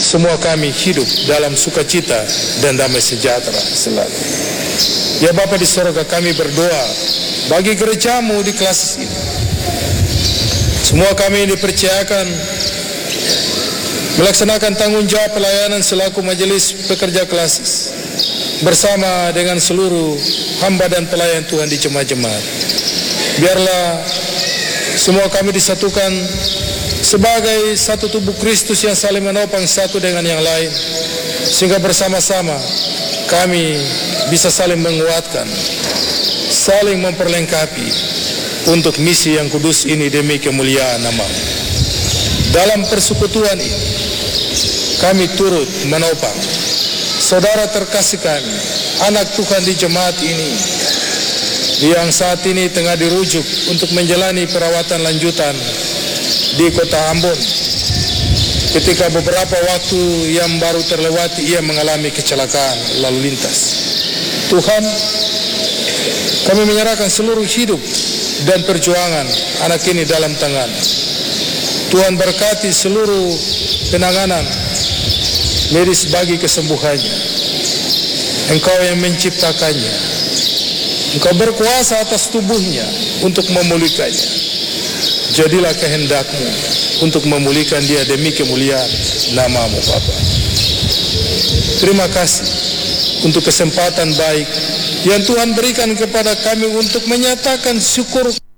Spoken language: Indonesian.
semua kami hidup dalam sukacita dan damai sejahtera selalu. Ya Bapa di sorga, kami berdoa bagi gerejamu di kelas ini. Semua kami dipercayakan melaksanakan tanggung jawab pelayanan selaku majelis pekerja klasis bersama dengan seluruh hamba dan pelayan Tuhan di jemaat-jemaat. Biarlah semua kami disatukan sebagai satu tubuh Kristus yang saling menopang satu dengan yang lain, sehingga bersama-sama kami bisa saling menguatkan, saling memperlengkapi untuk misi yang kudus ini demi kemuliaan nama-Mu. Dalam persekutuan ini kami turut menopang saudara terkasih kami, anak Tuhan di jemaat ini, yang saat ini tengah dirujuk untuk menjalani perawatan lanjutan di kota Ambon. Ketika beberapa waktu yang baru terlewati ia mengalami kecelakaan lalu lintas. Tuhan, kami menyerahkan seluruh hidup dan perjuangan anak ini dalam tangan. Tuhan berkati seluruh penanganan medis bagi kesembuhannya. Engkau yang menciptakannya, Engkau berkuasa atas tubuhnya untuk memulihkannya. Jadilah kehendak-Mu untuk memulihkan dia demi kemuliaan nama-Mu Bapa. Terima kasih untuk kesempatan baik yang Tuhan berikan kepada kami untuk menyatakan syukur